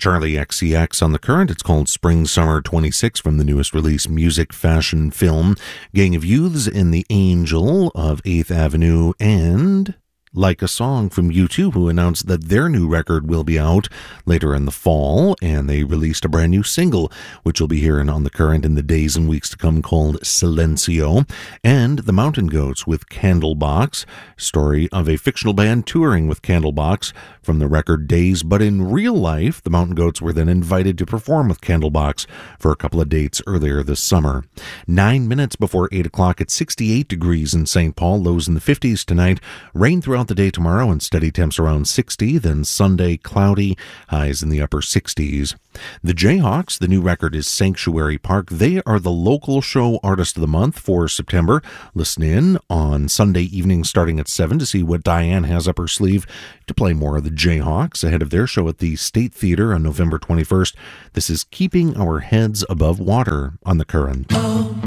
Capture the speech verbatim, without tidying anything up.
Charlie X C X on the Current. It's called Spring Summer twenty-six from the newest release, Music, Fashion, Film. Gang of Youths in the Angel of eighth Avenue, and Like a Song from U two, who announced that their new record will be out later in the fall, and they released a brand new single, which you'll be hearing on the Current in the days and weeks to come, called Silencio. And the Mountain Goats with Candlebox, story of a fictional band touring with Candlebox from the record Days, but in real life, the Mountain Goats were then invited to perform with Candlebox for a couple of dates earlier this summer. Nine minutes before eight o'clock, at sixty-eight degrees in Saint Paul, lows in the fifties tonight, rain throughout the day tomorrow and steady temps around sixty, then Sunday cloudy, highs in the upper sixties. The Jayhawks, the new record is Sanctuary Park. They are the local show artist of the month for September. Listen in on Sunday evening starting at seven to see what Diane has up her sleeve to play more of the Jayhawks ahead of their show at the State Theater on November twenty-first. This is Keeping Our Heads Above Water on the Current.